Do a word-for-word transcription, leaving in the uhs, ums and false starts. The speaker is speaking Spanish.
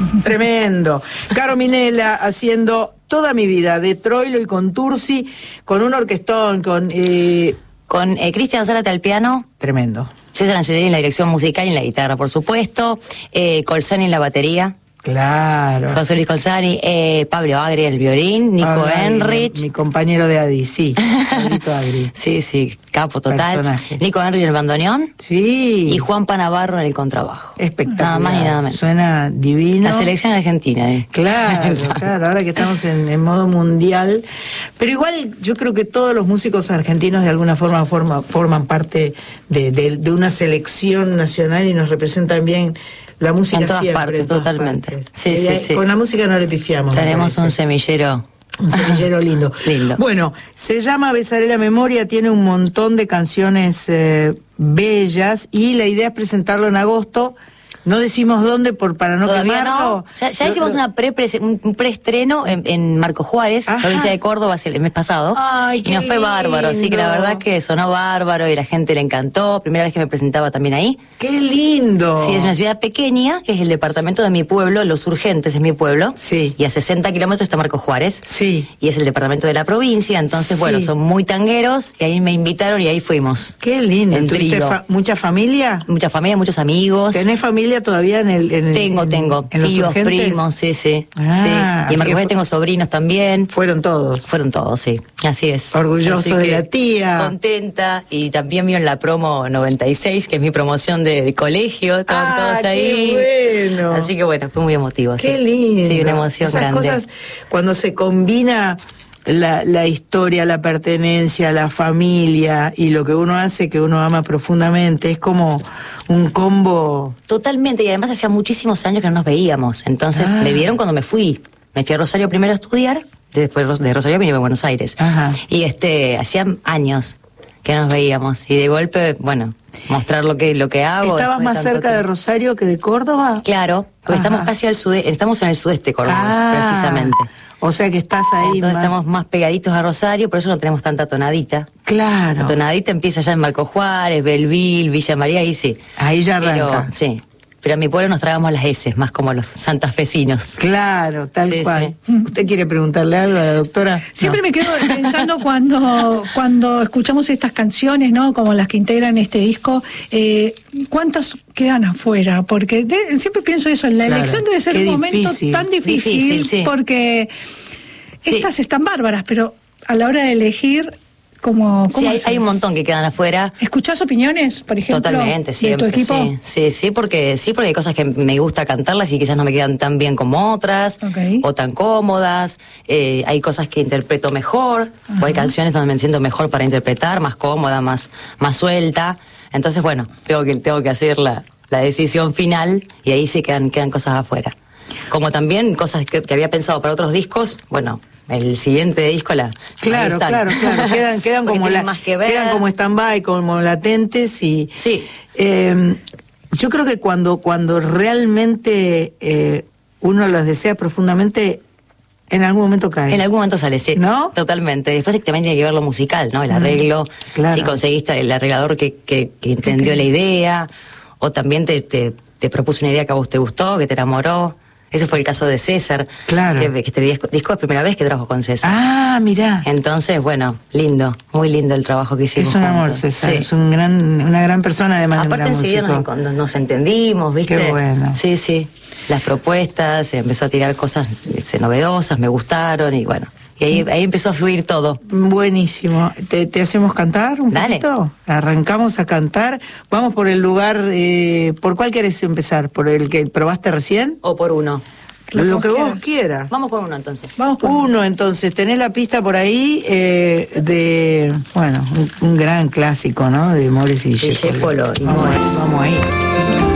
Tremendo. Caro Minella haciendo Toda mi vida, de Troilo y con Tursi, con un orquestón, con... Eh... Con eh, Cristian Zárate al piano. Tremendo. César Angelini en la dirección musical y en la guitarra, por supuesto. Eh, Colzani en la batería. Claro. José Luis Colzani, eh, Pablo Agri en el violín, Nico Pablo Enrich. Mi, mi compañero de Adi, sí. Agri. Sí, sí, capo total. Personaje. Nico Enrich en el bandoneón. Sí. Y Juan Panavarro en el contrabajo. Espectacular. Nada más y nada menos. Suena divino. La selección argentina, eh. Claro, claro, ahora que estamos en, en modo mundial. Pero igual yo creo que todos los músicos argentinos de alguna forma forma, forman parte de, de, de una selección nacional y nos representan bien. La música en todas siempre, partes, en todas totalmente. Partes. Sí, y sí, ahí, sí. Con la música no le pifiamos. Tenemos un semillero. Un semillero lindo. Lindo. Bueno, se llama Besaré la Memoria, tiene un montón de canciones eh, bellas y la idea es presentarlo en agosto. No decimos dónde por para no Todavía quemarlo. no. Ya, ya lo, hicimos lo... una pre, pre un preestreno en, en Marco Juárez, Ajá. provincia de Córdoba, el mes pasado. Ay, y nos fue bárbaro, así que la verdad que sonó bárbaro y la gente le encantó. Primera vez que me presentaba también ahí. ¡Qué lindo! Sí, es una ciudad pequeña, que es el departamento de mi pueblo, Los Urgentes es mi pueblo. Sí. Y a sesenta kilómetros está Marco Juárez. Sí. Y es el departamento de la provincia, entonces, Sí. bueno, son muy tangueros y ahí me invitaron y ahí fuimos. ¡Qué lindo! En ¿Tuviste trío. fa mucha familia? Mucha familia, muchos amigos. ¿Tenés familia todavía en el...? En el Tengo, en, tengo. en Los Tíos, Urgentes? primos, sí, sí. Ah, sí. Y en así Marco que Juárez fu- tengo sobrinos también. Fueron todos. Fueron todos, sí. Así es. Orgulloso Así de que la tía. Contenta. Y también vieron la promo noventa y seis, que es mi promoción de, de colegio. Estaban Ah, todos qué ahí. bueno. Así que bueno, fue muy emotivo. Qué sí. lindo. Sí, una emoción Esas grande. cosas, cuando se combina la, la historia, la pertenencia, la familia y lo que uno hace, que uno ama profundamente, es como un combo. Totalmente. Y además hacía muchísimos años que no nos veíamos. Entonces Ah. me vieron cuando me fui. Me fui a Rosario primero a estudiar. Después de Rosario vine a Buenos Aires. Ajá. Y este, hacía años que nos veíamos. Y de golpe, bueno, mostrar lo que, lo que hago. ¿Estabas después más tanto cerca de tiempo. Rosario que de Córdoba? Claro, porque Ajá. estamos casi al sudeste, estamos en el sudeste cordobés, Ah, precisamente. O sea que estás ahí Entonces más... estamos más pegaditos a Rosario, por eso no tenemos tanta tonadita. Claro. La tonadita empieza ya en Marco Juárez, Belville, Villa María, ahí sí. Ahí ya Pero, arranca. sí. Pero a mi pueblo nos tragamos las S, más como los santafesinos. Claro, tal Sí, cual. ¿Usted quiere preguntarle algo a la doctora? Siempre No. me quedo pensando cuando, cuando escuchamos estas canciones, ¿no? Como las que integran este disco, eh, ¿cuántas quedan afuera? Porque de- siempre pienso eso, la Claro, elección debe ser qué un momento difícil. tan difícil, Difícil, sí. porque Sí. estas están bárbaras, pero a la hora de elegir, ¿cómo, Sí, cómo hay, haces? hay un montón que quedan afuera. ¿Escuchás opiniones, por ejemplo, Totalmente, siempre, de tu equipo? sí, sí, sí, porque sí, porque hay cosas que me gusta cantarlas y quizás no me quedan tan bien como otras, Ok. o tan cómodas. Eh, hay cosas que interpreto mejor, o hay canciones donde me siento mejor para interpretar, más cómoda, más, más suelta. Entonces, bueno, tengo que, tengo que hacer la, la decisión final y ahí sí quedan, quedan cosas afuera. Como también cosas que, que había pensado para otros discos, bueno, el siguiente disco la. ahí Claro, están. claro, claro. Quedan, quedan Porque como tienen la, más que ver. quedan como stand-by, como latentes y. Sí. Eh, yo creo que cuando, cuando realmente eh, uno los desea profundamente, en algún momento cae. En algún momento sale, sí. ¿No? Totalmente. Después también tiene que ver lo musical, ¿no? El arreglo. claro. Si conseguiste el arreglador que, que, que entendió Ok. la idea, o también te, te, te propuso una idea que a vos te gustó, que te enamoró. Ese fue el caso de César. Claro. Que, que este disco, disco es la primera vez que trabajo con César. Ah, mirá. Entonces, bueno, lindo, muy lindo el trabajo que hicimos. Es un amor, juntos. César. Sí. Es un gran, una gran persona, además Aparte de un gran enseguida músico. nos, nos entendimos, ¿viste? Qué bueno. Sí, sí. Las propuestas, se empezó a tirar cosas eh, novedosas, me gustaron y bueno. Y ahí, ahí empezó a fluir todo. Buenísimo. ¿Te, te hacemos cantar un Dale. poquito? Arrancamos a cantar. Vamos por el lugar. Eh, ¿Por cuál querés empezar? ¿Por el que probaste recién? O por uno. Lo, Lo que que vos vos quieras. Vamos por uno entonces. Vamos con Uno, entonces, tenés la pista por ahí eh, de, bueno, un, un gran clásico, ¿no? De Mores y De Discepolo. Discepolo y Vamos ahí, Mores. vamos ahí.